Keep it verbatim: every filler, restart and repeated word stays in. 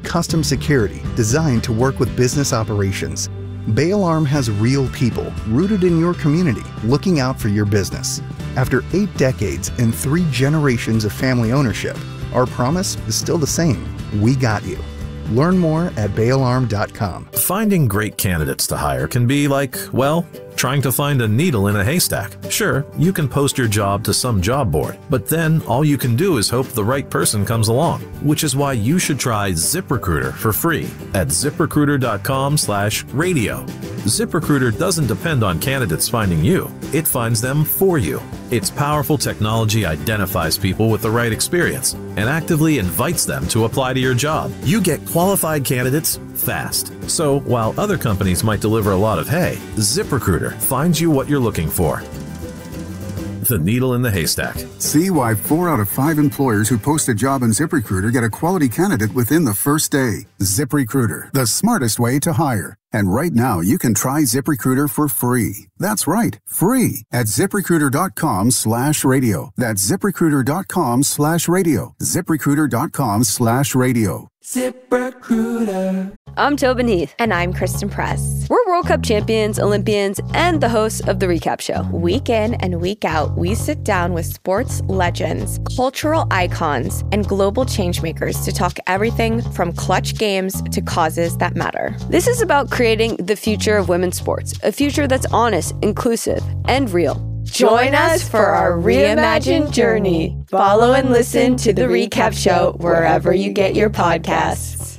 custom security designed to work with business operations. Bay Alarm has real people rooted in your community looking out for your business. After eight decades and three generations of family ownership, our promise is still the same. We got you. Learn more at bay alarm dot com. Finding great candidates to hire can be like, well, trying to find a needle in a haystack. Sure, you can post your job to some job board, but then all you can do is hope the right person comes along, which is why you should try ZipRecruiter for free at zip recruiter dot com slash radio. ZipRecruiter doesn't depend on candidates finding you. It finds them for you. Its powerful technology identifies people with the right experience and actively invites them to apply to your job. You get qualified candidates fast. So while other companies might deliver a lot of hay, ZipRecruiter finds you what you're looking for. The needle in the haystack. See why four out of five employers who post a job in ZipRecruiter get a quality candidate within the first day. ZipRecruiter, the smartest way to hire. And right now, you can try ZipRecruiter for free. That's right, free at zip recruiter dot com slash radio. That's zip recruiter dot com slash radio. zip recruiter dot com slash radio. ZipRecruiter. I'm Tobin Heath. And I'm Kristen Press. We're World Cup champions, Olympians, and the hosts of The Recap Show. Week in and week out, we sit down with sports legends, cultural icons, and global changemakers to talk everything from clutch games to causes that matter. This is about creating the future of women's sports, a future that's honest, inclusive, and real. Join us for our reimagined journey. Follow and listen to The Recap Show wherever you get your podcasts.